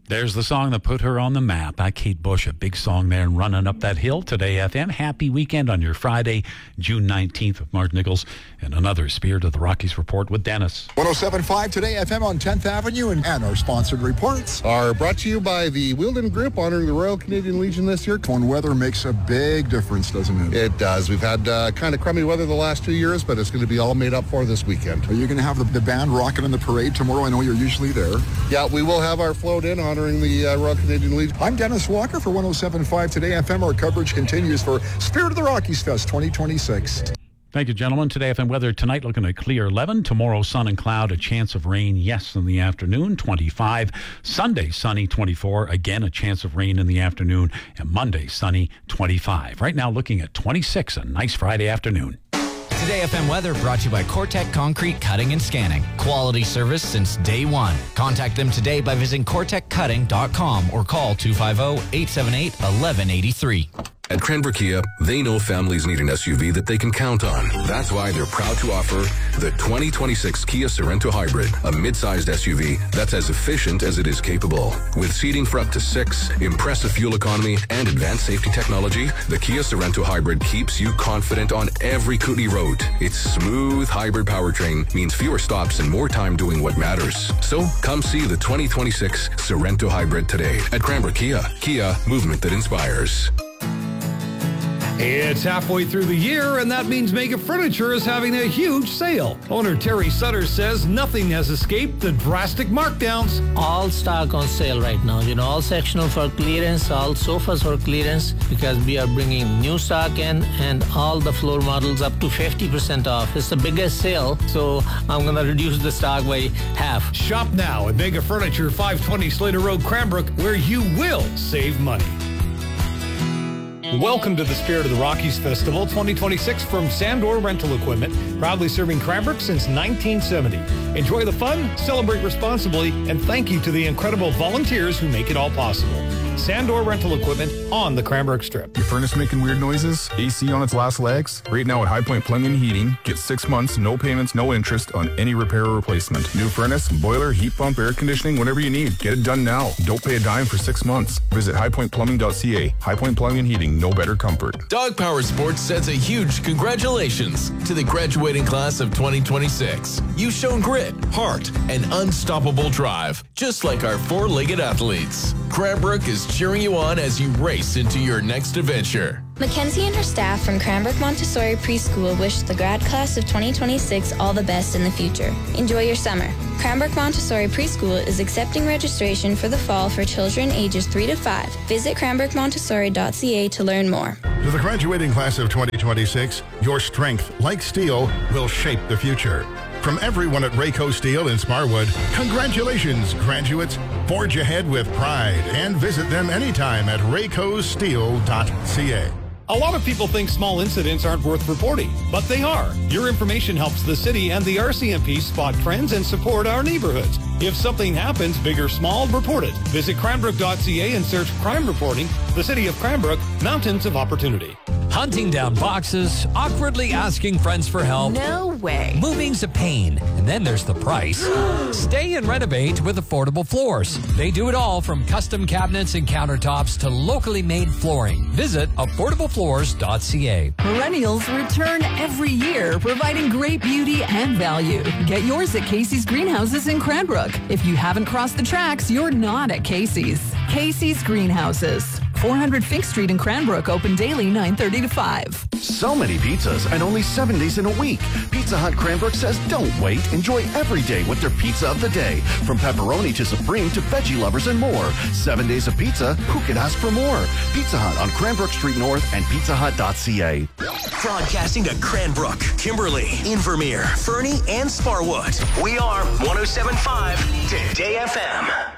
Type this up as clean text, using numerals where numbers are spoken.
There's the song that put her on the map. Kate Bush, a big song there and running up that hill. Today FM. Happy weekend on your Friday, June 19th with Mark Nichols and another Spirit of the Rockies report with Dennis. 107.5 Today FM on 10th Avenue and our sponsored reports are brought to you by the Wheeldon Group honoring the Royal Canadian Legion this year. When weather makes a big difference, doesn't it? It does. We've had kind of crummy weather the last 2 years, but it's going to be all made up for this weekend. Are you going to have the band rocking in the parade tomorrow? I know you're usually there. Yeah, we will have our float in honoring the Royal Canadian Legion. I'm Dennis Walker for 107.5 Today FM. Our coverage continues for Spirit of the Rockies Fest 2026. Thank you, gentlemen. Today FM weather tonight looking at clear 11. Tomorrow, sun and cloud, a chance of rain, yes, in the afternoon, 25. Sunday, sunny, 24. Again, a chance of rain in the afternoon. And Monday, sunny, 25. Right now, looking at 26, a nice Friday afternoon. Today FM weather brought to you by Cortec Concrete Cutting and Scanning. Quality service since day one. Contact them today by visiting CortecCutting.com or call 250-878-1183. At Cranbrook Kia, they know families need an SUV that they can count on. That's why they're proud to offer the 2026 Kia Sorento Hybrid, a mid-sized SUV that's as efficient as it is capable. With seating for up to 6, impressive fuel economy, and advanced safety technology, the Kia Sorento Hybrid keeps you confident on every Kootenay road. Its smooth hybrid powertrain means fewer stops and more time doing what matters. So come see the 2026 Sorento Hybrid today at Cranbrook Kia. Kia, movement that inspires. It's halfway through the year, and that means Mega Furniture is having a huge sale. Owner Terry Sutter says nothing has escaped the drastic markdowns. All stock on sale right now. All sectional for clearance, all sofas for clearance, because we are bringing new stock in and all the floor models up to 50% off. It's the biggest sale, so I'm going to reduce the stock by half. Shop now at Mega Furniture, 520 Slater Road, Cranbrook, where you will save money. Welcome to the Spirit of the Rockies Festival 2026 from Sandor Rental Equipment, proudly serving Cranbrook since 1970. Enjoy the fun, celebrate responsibly, and thank you to the incredible volunteers who make it all possible. Sandor Rental Equipment on the Cranbrook Strip. Your furnace making weird noises? AC on its last legs? Right now at High Point Plumbing and Heating, get 6 months, no payments, no interest on any repair or replacement. New furnace, boiler, heat pump, air conditioning, whatever you need. Get it done now. Don't pay a dime for 6 months. Visit highpointplumbing.ca. High Point Plumbing and Heating, no better comfort. Dog Power Sports sends a huge congratulations to the graduating class of 2026. You've shown grit, heart, and unstoppable drive, just like our four-legged athletes. Cranbrook is cheering you on as you race into your next adventure. Mackenzie and her staff from Cranbrook Montessori Preschool wish the grad class of 2026 all the best in the future. Enjoy your summer. Cranbrook Montessori Preschool is accepting registration for the fall for children ages 3 to 5. Visit cranbrookmontessori.ca to learn more. To the graduating class of 2026, your strength, like steel, will shape the future. From everyone at Rayco Steel in Sparwood, congratulations, graduates. Forge ahead with pride and visit them anytime at raycosteel.ca. A lot of people think small incidents aren't worth reporting, but they are. Your information helps the city and the RCMP spot trends and support our neighborhoods. If something happens, big or small, report it. Visit cranbrook.ca and search Crime Reporting. The City of Cranbrook, Mountains of Opportunity. Hunting down boxes, awkwardly asking friends for help. No way. Moving's a pain. And then there's the price. Stay and renovate with Affordable Floors. They do it all from custom cabinets and countertops to locally made flooring. Visit affordablefloors.ca. Millennials return every year, providing great beauty and value. Get yours at Casey's Greenhouses in Cranbrook. If you haven't crossed the tracks, you're not at Casey's. Casey's Greenhouses. 400 Fink Street in Cranbrook, open daily 9:30 to 5. So many pizzas and only 7 days in a week. Pizza Hut Cranbrook says don't wait. Enjoy every day with their pizza of the day. From pepperoni to supreme to veggie lovers and more. 7 days of pizza, who could ask for more? Pizza Hut on Cranbrook Street North and pizzahut.ca. Broadcasting to Cranbrook, Kimberley, Invermere, Fernie, and Sparwood. We are 107.5 Today FM.